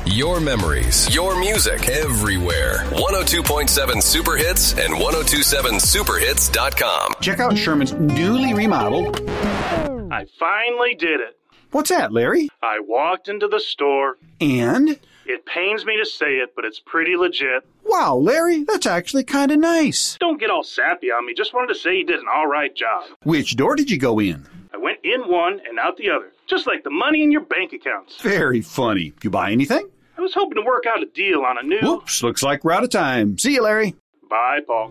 Your memories, your music, everywhere. 102.7 Super Hits and 1027superhits.com. Check out Sherman's newly remodeled... I finally did it. What's that, Larry? I walked into the store. And? It pains me to say it, but it's pretty legit. Wow, Larry, that's actually kind of nice. Don't get all sappy on me. Just wanted to say you did an all right job. Which door did you go in? I went in one and out the other, just like the money in your bank accounts. Very funny. You buy anything? I was hoping to work out a deal on a new... Whoops, looks like we're out of time. See you, Larry. Bye, Paul.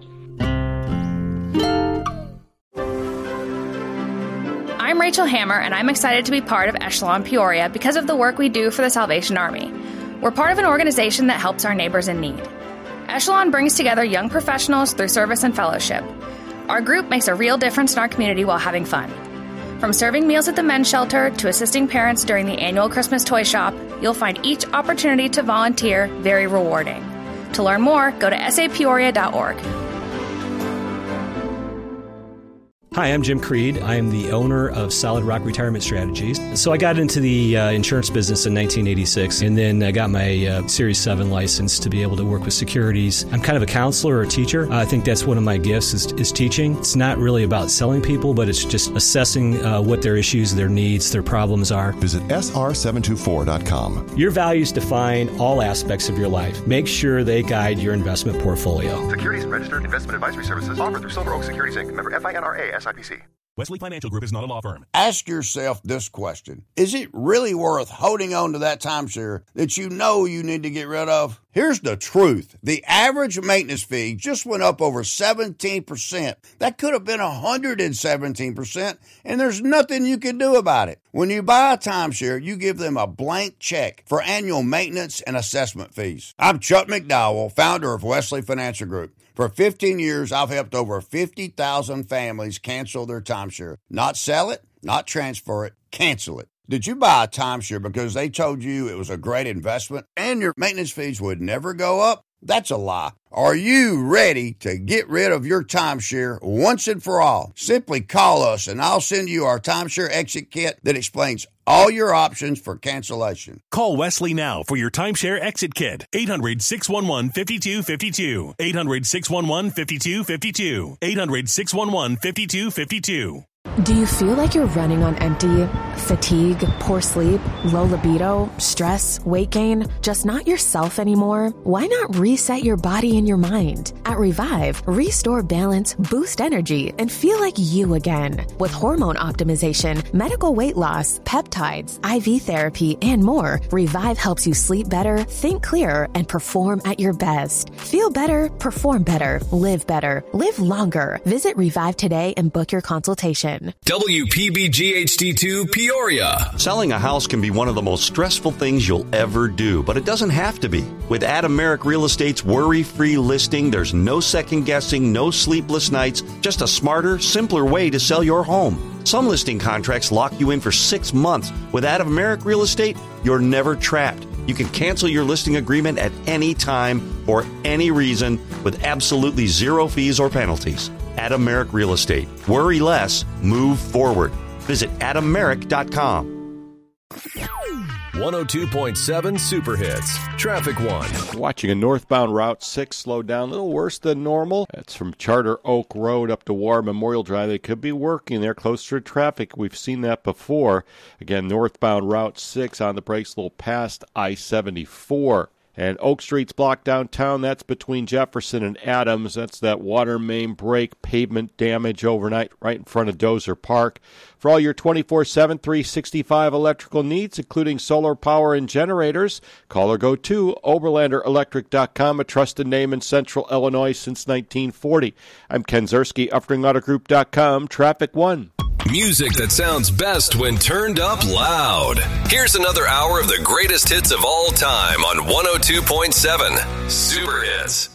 I'm Rachel Hammer, and I'm excited to be part of Echelon Peoria because of the work we do for the Salvation Army. We're part of an organization that helps our neighbors in need. Echelon brings together young professionals through service and fellowship. Our group makes a real difference in our community while having fun. From serving meals at the men's shelter to assisting parents during the annual Christmas toy shop, you'll find each opportunity to volunteer very rewarding. To learn more, go to sapeoria.org. Hi, I'm Jim Creed. I am the owner of Solid Rock Retirement Strategies. So I got into the insurance business in 1986 and then I got my Series 7 license to be able to work with securities. I'm kind of a counselor or a teacher. I think that's one of my gifts is teaching. It's not really about selling people, but it's just assessing what their issues, their needs, their problems are. Visit sr724.com. Your values define all aspects of your life. Make sure they guide your investment portfolio. Securities and registered investment advisory services offered through Silver Oak Securities Inc. Member FINRA SIPC. Wesley Financial Group is not a law firm. Ask yourself this question. Is it really worth holding on to that timeshare that you know you need to get rid of? Here's the truth. The average maintenance fee just went up over 17%. That could have been 117%, and there's nothing you can do about it. When you buy a timeshare, you give them a blank check for annual maintenance and assessment fees. I'm Chuck McDowell, founder of Wesley Financial Group. For 15 years, I've helped over 50,000 families cancel their timeshare. Not sell it, not transfer it, cancel it. Did you buy a timeshare because they told you it was a great investment and your maintenance fees would never go up? That's a lie. Are you ready to get rid of your timeshare once and for all? Simply call us and I'll send you our timeshare exit kit that explains all your options for cancellation. Call Wesley now for your timeshare exit kit. 800-611-5252. 800-611-5252. 800-611-5252. Do you feel like you're running on empty? Fatigue, poor sleep, low libido, stress, weight gain, just not yourself anymore? Why not reset your body and your mind? At Revive, restore balance, boost energy, and feel like you again. With hormone optimization, medical weight loss, peptides, IV therapy, and more, Revive helps you sleep better, think clearer, and perform at your best. Feel better, perform better, live longer. Visit Revive today and book your consultation. WPBG-HD2 Peoria. Selling a house can be one of the most stressful things you'll ever do, but it doesn't have to be. With Adam Merrick Real Estate's worry-free listing, there's no second-guessing, no sleepless nights, just a smarter, simpler way to sell your home. Some listing contracts lock you in for 6 months. With Adam Merrick Real Estate, you're never trapped. You can cancel your listing agreement at any time for any reason with absolutely zero fees or penalties. Adam Merrick Real Estate. Worry less, move forward. Visit AdamMerrick.com. 102.7 Super Hits. Traffic 1. Watching a northbound Route 6 slow down a little worse than normal. That's from Charter Oak Road up to War Memorial Drive. They could be working there closer to traffic. We've seen that before. Again, northbound Route 6 on the brakes a little past I-74. And Oak Street's blocked downtown. That's between Jefferson and Adams. That's that water main break, pavement damage overnight right in front of Dozer Park. For all your 24/7, 365 electrical needs, including solar power and generators, call or go to OberlanderElectric.com, a trusted name in Central Illinois since 1940. I'm Ken Zerski, UpteringAutoGroup.com, Traffic 1. Music that sounds best when turned up loud. Here's another hour of the greatest hits of all time on 102.7 Super Hits.